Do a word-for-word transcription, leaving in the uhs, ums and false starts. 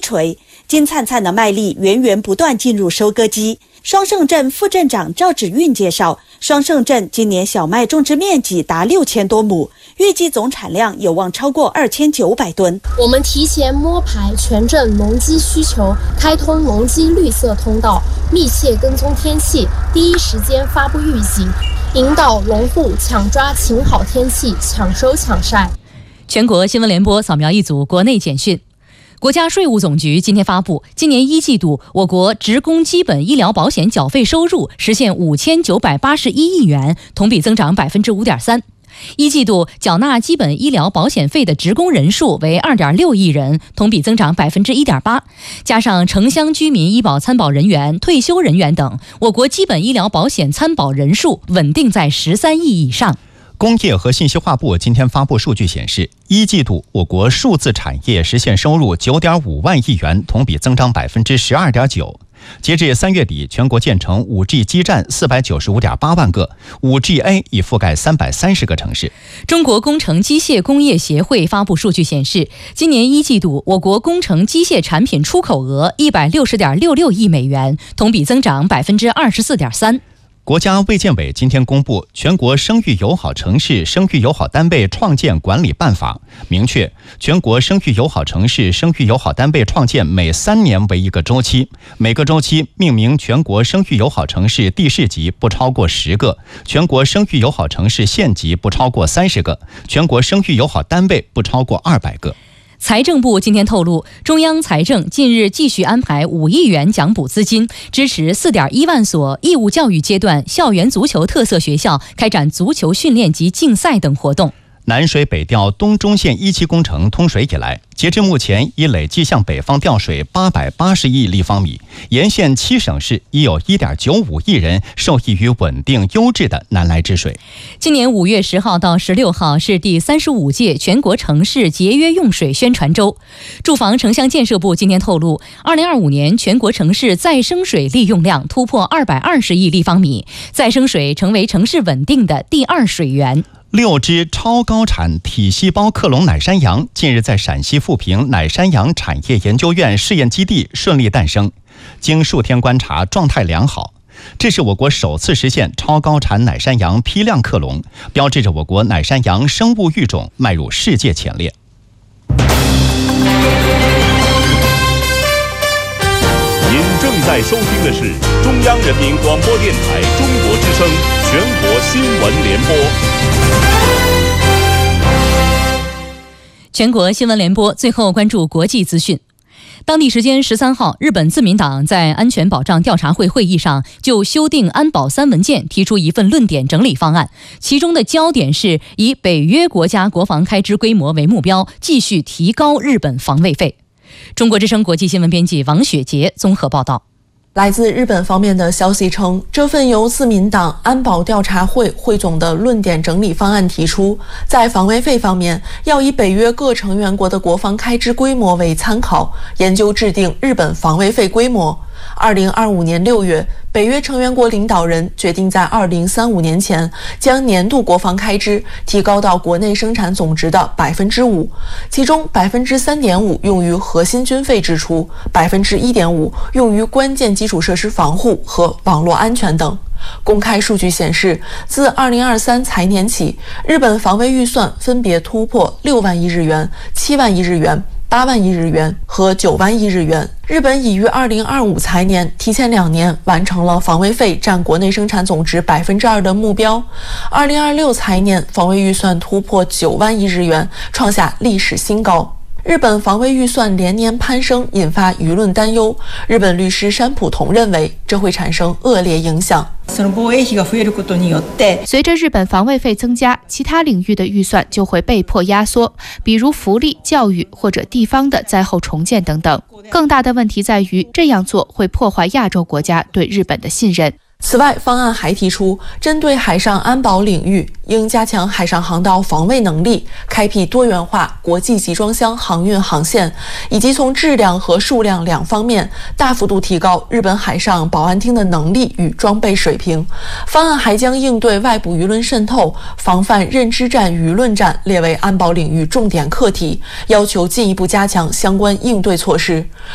锤，金灿灿的麦粒源源不断进入收割机。双盛镇副镇长赵芷韵介绍，双盛镇今年小麦种植面积达六千多亩，预计总产量有望超过二千九百吨。 我们提前摸排全镇农机需求，开通农机绿色通道，密切跟踪天气，第一时间发布预警，引导农户抢抓晴好天气，抢收抢晒。 全国新闻联播扫描一组国内简讯。国家税务总局今天发布，今年一季度我国职工基本医疗保险缴费收入实现五千九百八十一亿元，同比增长百分之五点三。一季度缴纳基本医疗保险费的职工人数为二点六亿人，同比增长百分之一点八。加上城乡居民医保参保人员、退休人员等，我国基本医疗保险参保人数稳定在十三亿以上。 工业和信息化部今天发布数据显示，一季度我国数字产业实现收入九点五万亿元，同比增长百分之十二点九。截至三月底，全国建成 五 G 基站四百九十五点八万个 ，五 G A 已覆盖三百三十个城市。 中国工程机械工业协会发布数据显示，今年一季度我国工程机械产品出口额一百六十点六六亿美元，同比增长百分之二十四点三。 国家卫健委今天公布《全国生育友好城市生育友好单位创建管理办法》，明确全国生育友好城市生育友好单位创建每三年为一个周期，每个周期命名全国生育友好城市地市级不超过十个，全国生育友好城市县级不超过三十个，全国生育友好单位不超过二百个。 财政部今天透露，中央财政近日继续安排五亿元奖补资金，支持 四点一万所义务教育阶段校园足球特色学校开展足球训练及竞赛等活动。 南水北调东中线一期工程通水以来，截至目前已累计向北方调水八百八十亿立方米，沿线七省市已有 一点九五亿人受益于稳定优质的南来之水。 今年五月十号到十六号是第三十五届全国城市节约用水宣传周。住房城乡建设部今天透露，二零二五年全国城市再生水利用量突破二百二十亿立方米，再生水成为城市稳定的第二水源。 六只超高产体细胞克隆奶山羊近日在陕西富平奶山羊产业研究院试验基地顺利诞生，经数天观察状态良好。这是我国首次实现超高产奶山羊批量克隆，标志着我国奶山羊生物育种迈入世界前列。 您正在收听的是中央人民广播电台中国之声全国新闻联播。 全国新闻联播，最后关注国际资讯。当地时间十三号，日本自民党在安全保障调查会会议上就修订安保三文件提出一份论点整理方案，其中的焦点是以北约国家国防开支规模为目标，继续提高日本防卫费。中国之声国际新闻编辑王雪杰综合报道。 来自日本方面的消息称，这份由自民党安保调查会汇总的论点整理方案提出，在防卫费方面，要以北约各成员国的国防开支规模为参考，研究制定日本防卫费规模。二零二五年六月，北约成员国领导人决定在二零三五年前将年度国防开支提高到国内生产总值的百分之五，其中百分之三点五用于核心军费支出，百分之一点五用于关键基础设施防护和网络安全等。公开数据显示，自二零二三财年起，日本防卫预算分别突破六万亿日元、七万亿日元、八万亿日元和九万亿日元。日本已于二零二五财年提前两年完成了防卫费占国内生产总值百分之二的目标。二零二六财年防卫预算突破九万亿日元，创下历史新高。日本防卫预算连年攀升，引发舆论担忧。日本律师山浦童认为，这会产生恶劣影响。 随着日本防卫费增加，其他领域的预算就会被迫压缩，比如福利、教育或者地方的灾后重建等等。更大的问题在于，这样做会破坏亚洲国家对日本的信任。 此外，方案还提出，针对海上安保领域，应加强海上航道防卫能力，开辟多元化国际集装箱航运航线，以及从质量和数量两方面大幅度提高日本海上保安厅的能力与装备水平。方案还将应对外部舆论渗透、防范认知战、舆论战列为安保领域重点课题，要求进一步加强相关应对措施。